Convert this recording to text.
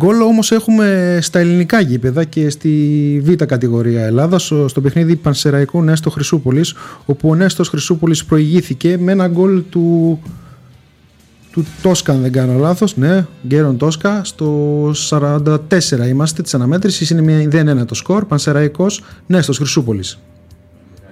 Γκολ όμως έχουμε στα ελληνικά γήπεδα και στη Β' κατηγορία Ελλάδας, στο παιχνίδι Πανσεραϊκού Νέστο Χρυσούπολης, όπου ο Νέστος Χρυσούπολης προηγήθηκε με ένα γκολ του Τόσκα, αν δεν κάνω λάθος, ναι, Γκέρον Τόσκα, στο 44 είμαστε της αναμέτρησης, είναι 0-1 το σκορ, Πανσεραϊκός Νέστος Χρυσούπολης.